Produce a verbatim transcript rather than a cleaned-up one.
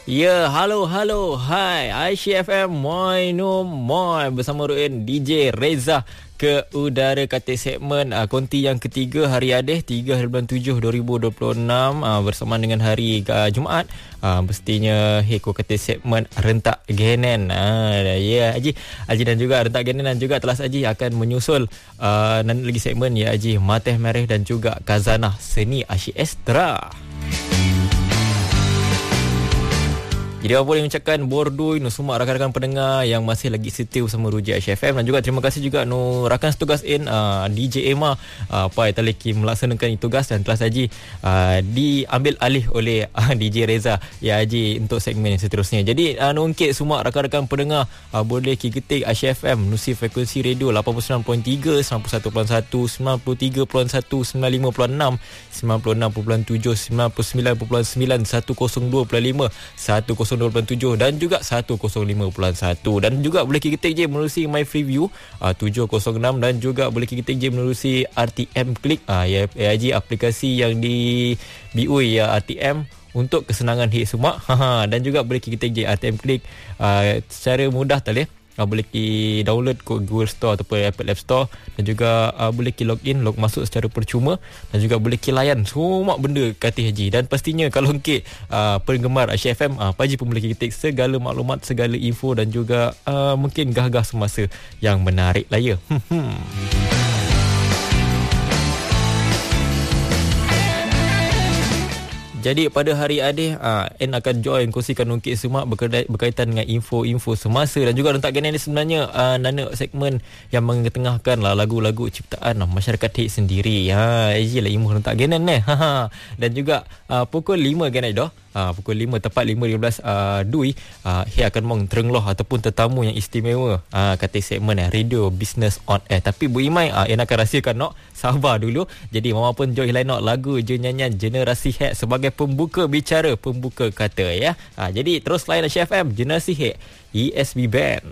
Ya, halo, halo, hai, Aisyah F M, moi, no, moi, bersama Ruin, D J Reza ke udara kata segmen uh, konti yang ketiga hari Adeh tiga bulan tujuh dua ribu dua puluh enam uh, bersama dengan hari uh, Jumaat. Uh, mestinya heko kata segmen rentak genen. Uh, ya, yeah, Haji, Haji dan juga rentak genen dan juga Telas Haji akan menyusul uh, nanti lagi segmen ya Haji, Mateh Mereh dan juga Kazanah Seni Asyiestra. Jadi apa boleh mengucapkan bordoi no semua rakan-rakan pendengar yang masih lagi setia bersama Ruja Aisyah F M, dan juga terima kasih juga no rakan setugas in uh, D J Emma uh, Pai Taliki melaksanakan tugas, dan Telas Haji uh, diambil alih oleh uh, D J Reza ya Haji untuk segmen yang seterusnya. Jadi uh, no ungkit semua rakan-rakan pendengar uh, boleh ketik Aisyah F M nusi frekuensi radio lapan puluh sembilan perpuluhan tiga, sembilan puluh satu perpuluhan satu, sembilan puluh tiga perpuluhan satu, sembilan puluh lima perpuluhan enam, sembilan puluh enam perpuluhan tujuh, sembilan puluh sembilan perpuluhan sembilan, seratus dua perpuluhan lima, seratus dua perpuluhan tujuh dan juga seratus lima perpuluhan satu, dan juga boleh ketik je menerusi My Freeview uh, tujuh kosong enam, dan juga boleh ketik je menerusi R T M Click uh, ya A I G, aplikasi yang di B U I ya R T M untuk kesenangan hit semua. Dan juga boleh ketik je R T M Click uh, secara mudah tadi. Uh, boleh ki download ke Google Store ataupun Apple App Store, dan juga uh, boleh ki login, log masuk secara percuma, dan juga boleh ki layan semua benda kata Haji. Dan pastinya kalau ungkit uh, penggemar Aisyah F M, uh, Pak Haji pun boleh ketik segala maklumat, segala info, dan juga uh, mungkin gah-gah semasa yang menarik lah ya. Jadi pada hari Adeh, uh, N akan join kongsikan ungkit semak berkaitan dengan info-info semasa, dan juga rentak genen ni sebenarnya uh, nana segmen yang mengetengahkan lah lagu-lagu ciptaan lah, masyarakat hit sendiri. Ha, iyalah ilmu rentak genen ni. Ha, dan juga uh, pukul lima genen dah. Uh, pukul lima tepat lima lima belas uh, Dui uh, Hei akan mong terengloh ataupun tetamu yang istimewa uh, kata segmen eh, Radio Business on Air. Tapi Bu Imai uh, yang akan rahsiakan nok, sabar dulu. Jadi mama pun join lain nok lagu je nyanyian Generasi Hit sebagai pembuka bicara, pembuka kata ya. uh, Jadi terus lain Aisyah F M Generasi Hit E S B Band.